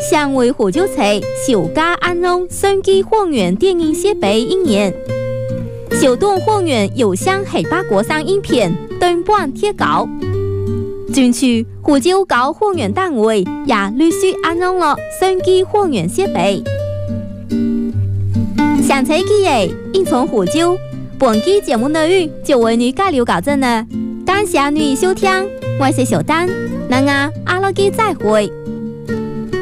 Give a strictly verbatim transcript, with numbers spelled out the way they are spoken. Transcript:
向为火酒菜小家安弄升级荒原电影设备一年，小动荒原有向黑八国上影片登半贴稿。近期火酒搞荒原单位也陆续安弄了升级荒原设备。上车记诶，因从火酒，本期节目内容就为你介绍到这呢。感谢你收听，我是小丹，那我阿拉基再会。